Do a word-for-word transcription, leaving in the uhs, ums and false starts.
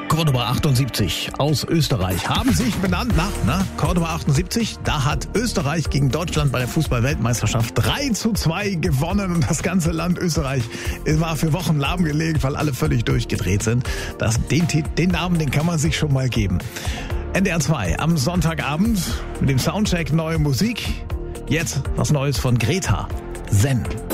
Cordoba achtundsiebzig aus Österreich haben sich benannt nach na, Cordoba achtundsiebzig. Da hat Österreich gegen Deutschland bei der Fußball-Weltmeisterschaft drei zu zwei gewonnen und das ganze Land Österreich war für Wochen lahmgelegt, weil alle völlig durchgedreht sind. Das, den, den Namen, den kann man sich schon mal geben. N D R zwei am Sonntagabend mit dem Soundcheck neue Musik. Jetzt was Neues von Greta. Zen.